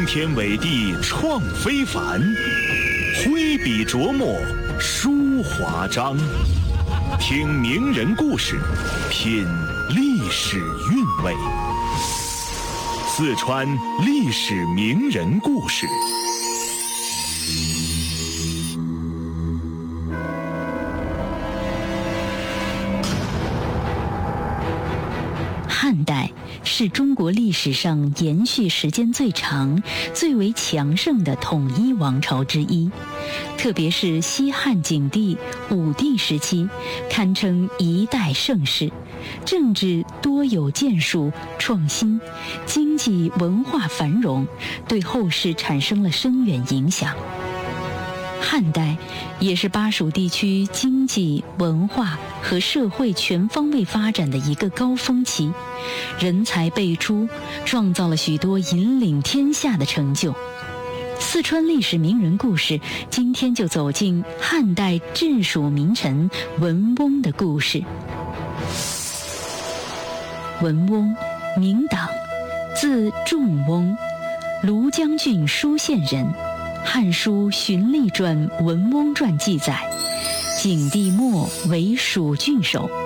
天伟地创非凡，挥笔琢磨书华章。听名人故事，品历史韵味。四川历史名人故事。 汉代是中国历史上延续时间最长、最为强盛的统一王朝之一，特别是西汉景帝、武帝时期，堪称一代盛世，政治多有建树创新，经济文化繁荣，对后世产生了深远影响。汉代也是巴蜀地区经济、文化和社会全方位发展的一个高峰期，人才辈出，创造了许多引领天下的成就。四川历史名人故事，今天就走进汉代治蜀名臣文翁的故事。文翁，名党，字仲翁，庐江郡舒县人。《汉书·荀隶传·文翁传》记载，景帝末为蜀郡守，